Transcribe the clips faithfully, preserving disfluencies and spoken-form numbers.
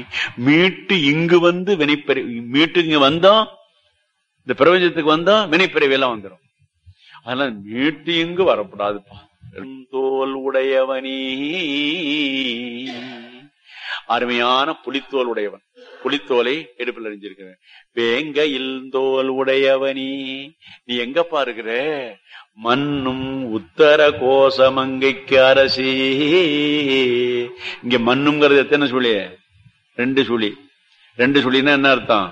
மீட்டு இங்கு வந்து வினைப்பறி மீட்டு இங்க வந்தோம், இந்த பிரபஞ்சத்துக்கு வந்தோம் வினைப்பிறவி எல்லாம் வந்துடும். அதனால மீட்டு இங்கு வரக்கூடாதுப்பா. தோல் உடையவனே, அருமையான புலித்தோல் உடையவன். புலித்தோலை எடுப்பில் அறிஞ்சிருக்கிறேன். வேங்கையில் தோல் உடையவனே, நீ எங்கப்பா இருக்கிற? மண்ணும் உத்தர கோசமங்கைக்கு அரசி. இங்க மண்ணுங்கிறது எத்தனை சுழி? ரெண்டு சுழி. ரெண்டு சுழின்னா என்ன அர்த்தம்?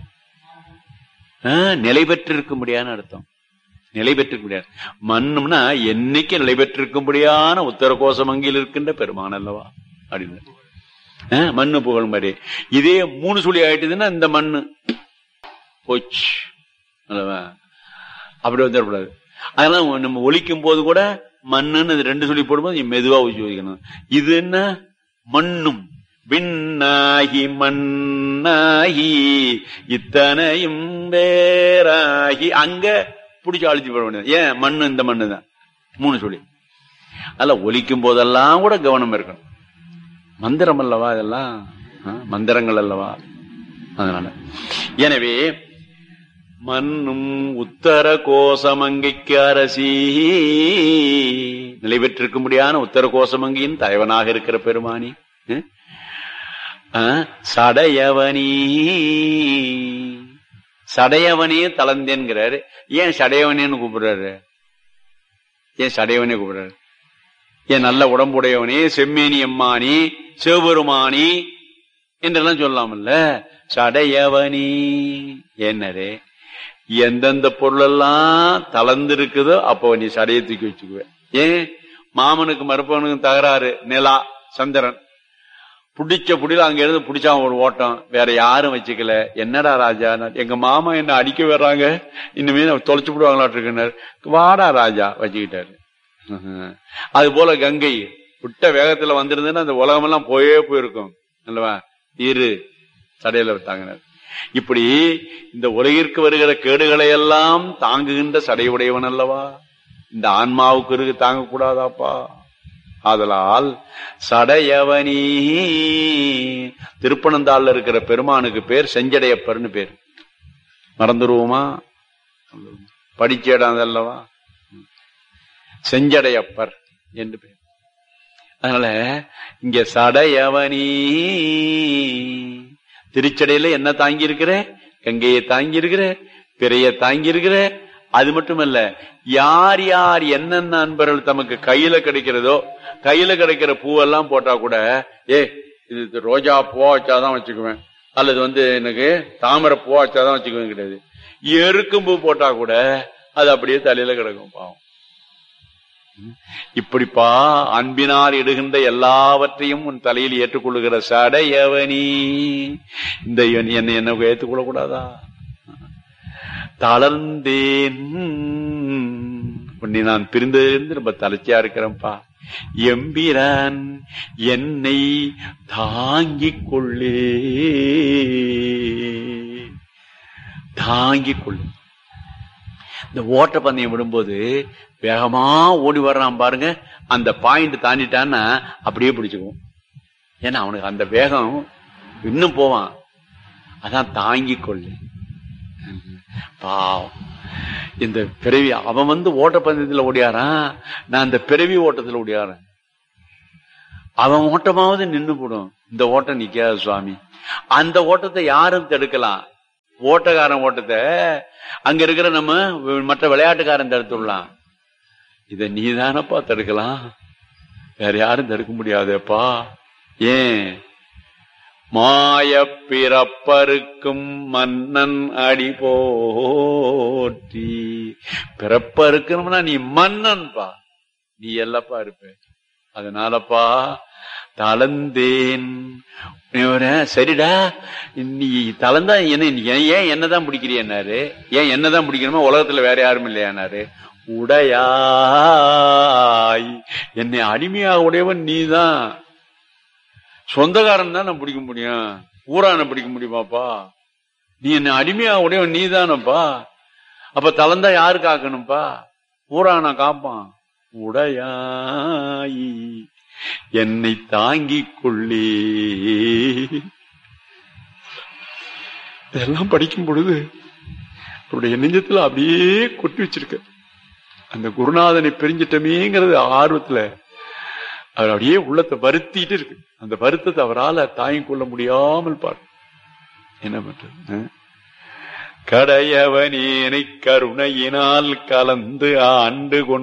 நிலை பெற்றிருக்க முடியாத அர்த்தம். நிலை பெற்றிருக்க முடியாது. மண்ணும்னா என்னைக்கு நிலை பெற்றிருக்கும்படியான உத்தர கோசமங்கையில் இருக்கின்ற பெருமான் அல்லவா அப்படின்னு மண்ணு புகழ் மாதிரி. இதே மூணு சுழி ஆயிட்டுதுன்னா இந்த மண்ணு போச்சு அல்லவா, அப்படி வந்துடக்கூடாது. அதெல்லாம் நம்ம ஒலிக்கும் போது கூட மண்ணுன்னு ரெண்டு சொல்லி போடும்போது மெதுவா ஊசி வைக்கணும். இது என்ன? மண்ணும் விண்ணாகி மண்ணாகி இத்தனையும் வேறாகி, அங்க பிடிச்சி அழிச்சு போட வேண்டியது. ஏன்? மண்ணு இந்த மண்ணு தான், மூணு சொல்லி. அதெல்லாம் ஒலிக்கும் போதெல்லாம் கூட கவனம் இருக்கணும். மந்திரம் அல்லவா இதெல்லாம், மந்திரங்கள் அல்லவா. அதனால எனவே மண்ணும் உத்தர கோசமங்கைக்கு அரசி, நிலை பெற்றிருக்க முடியாத உத்தர கோசமங்கையின் தலைவனாக இருக்கிற பெருமானி. சடையவனி, சடையவனே தளர்ந்தேன்கிறாரு. ஏன் சடையவனேன்னு கூப்பிடுறாரு? ஏன் சடையவனே கூப்பிடுறாரு? ஏன் நல்ல உடம்புடையவனே, செம்மேனி எம்மானி, சிவபெருமானி என்றெல்லாம் சொல்லலாம்ல. சடையவனி என்னரே, எந்தெந்த பொருள் எல்லாம் தளர்ந்து இருக்குதோ அப்போ நீ சடையை தூக்கி வச்சுக்குவ. ஏன்? மாமனுக்கு மருப்பவனுக்கு தகராறு, நிலா சந்திரன் புடிச்ச புடியில அங்க இருந்து புடிச்சா ஒரு ஓட்டம், வேற யாரும் வச்சுக்கல. என்னடா ராஜா, எங்க மாமா என்ன அடிக்க வர்றாங்க, இனிமே தொலைச்சு விடுவாங்களாட்டு, வாடா ராஜா வச்சுக்கிட்டாரு. அது போல கங்கை விட்ட வேகத்துல வந்திருந்ததுன்னா அந்த உலகம் எல்லாம் போயே போயிருக்கும் அல்லவா. இரு சடையில விட்டாங்க. இப்படி இந்த உலகிற்கு வருகிற கேடுகளை எல்லாம் தாங்குகின்ற சடையுடையவன் அல்லவா. இந்த ஆன்மாவுக்கு இருக்கு தாங்க கூடாதாப்பா. ஆதலால் சடையவனி, திருப்பனந்தாள்ல இருக்கிற பெருமானுக்கு பேர் செஞ்சடையப்பர்னு பேர். மறந்துருவோமா? படிச்ச இடம் அல்லவா, செஞ்சடையப்பர் என்று பேர். அதனால இங்க சடையவனி, திருச்சடையில என்ன தாங்கி இருக்கிற? கங்கையை தாங்கி இருக்கிற, பிறைய தாங்கி இருக்கிற. அது மட்டுமல்ல, யார் யார் என்னென்ன அன்பர்கள் தமக்கு கையில கிடைக்கிறதோ, கையில கிடைக்கிற பூவெல்லாம் போட்டா கூட, ஏ இது ரோஜா பூவா வச்சாதான் வச்சுக்குவேன், அல்லது வந்து எனக்கு தாமரை பூவா வச்சாதான் வச்சுக்குவேன் கிடையாது. எருக்கும் பூ போட்டா கூட அது அப்படியே தலையில கிடக்கும் பாவம். இப்படிப்பா அன்பினால் இடுகின்ற எல்லாவற்றையும் உன் தலையில் ஏற்றுக்கொள்ளுகிற சடையவனி, இந்த என்னை என்ன ஏற்றுக்கொள்ள கூடாதா? தளர்ந்தேன், உன்னை நான் பிரிந்து ரொம்ப தலைச்சியா இருக்கிறேன்ப்பா. எம்பிரான் என்னை தாங்கிக் கொள்ளே, தாங்கிக் கொள்ளு. இந்த ஓட்ட பந்தயம் விடும்போது வேகமா ஓடி வர்றான் பாருங்க, அந்த பாயிண்ட் தாண்டிட்டான்னா அப்படியே பிடிச்சுக்குவோம். ஏன்னா அவனுக்கு அந்த வேகம் இன்னும் போவான். அதான் தாங்கிக் கொள்ளு. பாவம், இந்த பிறவி அவன் வந்து ஓட்டப்பந்தயத்துல ஓடியாரான், நான் இந்த பிறவி ஓட்டத்துல ஓடியாரன். அவன் ஓட்டமாவது நின்று போடும், இந்த ஓட்டம் நிக்காது சுவாமி. அந்த ஓட்டத்தை யாரும் தடுக்கலாம்? ஓட்டக்காரன் ஓட்டத்தை அங்க இருக்கிற நம்ம மற்ற விளையாட்டுக்காரன் தடுத்துடலாம். இத நீதானப்பா தடுக்கலாம், வேற யாரும் தடுக்க முடியாதேப்பா. ஏன்? மாய பிறப்பருக்கும் மன்னன் அடி போற்றி. பிறப்பருக்கணும்னா நீ மன்னன்பா, நீ எல்லாப்பா இருப்ப. அதனாலப்பா தளர்ந்தேன். சரிடா, நீ தளர்ந்தா என்ன, ஏன் என்னதான் பிடிக்கிறியன்னாரு. ஏன் என்னதான் பிடிக்கணுமா, உலகத்துல வேற யாரும் இல்லையானாரு. உடையாய், என்னை அடிமையாக உடையவன் நீதான். சொந்தக்காரன் தான் நான் பிடிக்க முடியும், ஊரான பிடிக்க முடியுமாப்பா? நீ என்ன அடிமையா உடையவன் நீ தானப்பா. அப்ப தளர்ந்தா யாரு காக்கணும்ப்பா? ஊரான காப்பான். உடையாய் என்னை தாங்கிக் கொள்ளே. இதெல்லாம் படிக்கும் பொழுது அவருடைய நெஞ்சத்துல அப்படியே கொட்டி வச்சிருக்க. அந்த குருநாதனை பிரிஞ்சிட்டமேங்கிறது ஆர்வத்துல அவர் அப்படியே உள்ளத்தை வருத்திட்டு இருக்கு. அந்த வருத்தத்தை அவரால் தாங்கிக் கொள்ள முடியாமல் பாரு. என்ன பண்றது? கடையவனேனை கருணையினால் கலந்து ஆண்டு கொண்டு